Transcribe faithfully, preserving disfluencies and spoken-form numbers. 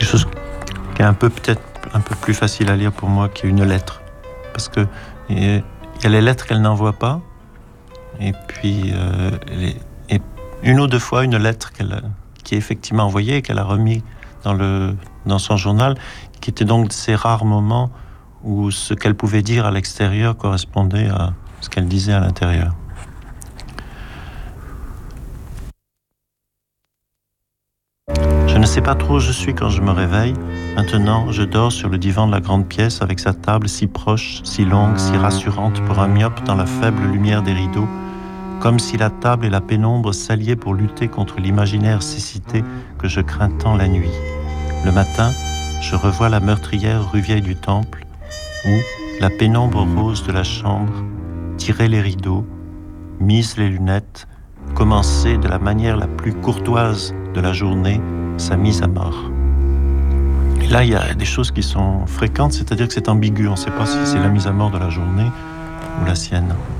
chose qui est un peu peut-être un peu plus facile à lire pour moi qu'une lettre. Parce que il y a les lettres qu'elle n'envoie pas, et puis euh, les, et une ou deux fois une lettre qu'elle, qui est effectivement envoyée et qu'elle a remis dans, le, dans son journal, qui était donc de ces rares moments où ce qu'elle pouvait dire à l'extérieur correspondait à ce qu'elle disait à l'intérieur. Je ne sais pas trop où je suis quand je me réveille. Maintenant, je dors sur le divan de la grande pièce avec sa table si proche, si longue, si rassurante pour un myope dans la faible lumière des rideaux, comme si la table et la pénombre s'alliaient pour lutter contre l'imaginaire cécité que je crains tant la nuit. Le matin, je revois la meurtrière rue Vieille du Temple, où la pénombre rose de la chambre tirait les rideaux, mise les lunettes, commençait de la manière la plus courtoise de la journée sa mise à mort. Et là, il y a des choses qui sont fréquentes, c'est-à-dire que c'est ambigu. On ne sait pas si c'est la mise à mort de la journée ou la sienne.